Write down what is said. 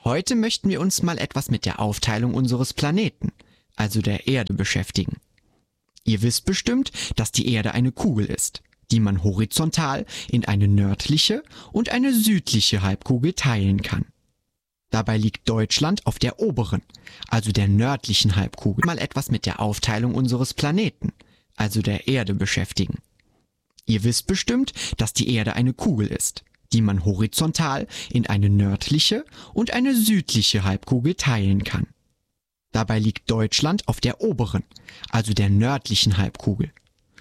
Heute möchten wir uns mal etwas mit der Aufteilung unseres Planeten, also der Erde, beschäftigen. Ihr wisst bestimmt, dass die Erde eine Kugel ist, die man horizontal in eine nördliche und eine südliche Halbkugel teilen kann. Dabei liegt Deutschland auf der oberen, also der nördlichen Halbkugel. Mal etwas mit der Aufteilung unseres Planeten, also der Erde, beschäftigen. Ihr wisst bestimmt, dass die Erde eine Kugel ist, die man horizontal in eine nördliche und eine südliche Halbkugel teilen kann. Dabei liegt Deutschland auf der oberen, also der nördlichen Halbkugel.